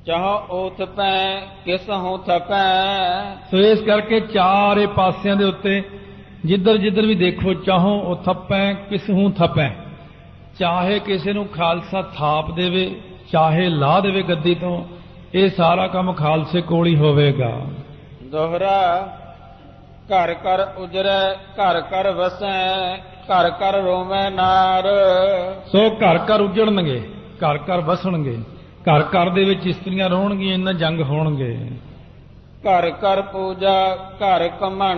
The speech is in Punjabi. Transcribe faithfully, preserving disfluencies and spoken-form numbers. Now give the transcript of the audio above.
ਚਾਹ ਓਥ ਪੈ ਕਿਸ ਹੂੰ ਥਪੈ। ਸੋ ਇਸ ਕਰਕੇ ਚਾਰੇ ਪਾਸਿਆਂ ਦੇ ਉੱਤੇ ਜਿੱਧਰ ਜਿੱਧਰ ਵੀ ਦੇਖੋ ਚਾਹੋ ਉਹ ਥੱਪੈ ਕਿਸ ਹੂੰ ਥਪੈ। ਚਾਹੇ ਕਿਸੇ ਨੂੰ ਖਾਲਸਾ ਥਾਪ ਦੇਵੇ, ਚਾਹੇ ਲਾਹ ਦੇਵੇ ਗੱਦੀ ਤੋਂ, ਇਹ ਸਾਰਾ ਕੰਮ ਖਾਲਸੇ ਕੋਲ ਹੀ ਹੋਵੇਗਾ। ਦੋਹਰਾ ਘਰ ਘਰ ਉਜਰੈ ਘਰ ਘਰ ਵਸੈ ਘਰ ਘਰ ਰੋਵੈ ਨਾਰ। ਸੋ ਘਰ ਘਰ ਉਜੜਨਗੇ, ਘਰ ਘਰ ਵਸਣਗੇ, ਘਰ ਘਰ ਦੇ ਵਿੱਚ ਇਸਤਰੀਆਂ ਰਹਿਣਗੀਆਂ, ਇਹਨਾਂ ਜੰਗ ਹੋਣਗੇ। ਘਰ ਘਰ ਪੂਜਾ ਘਰ ਘਮੰਡ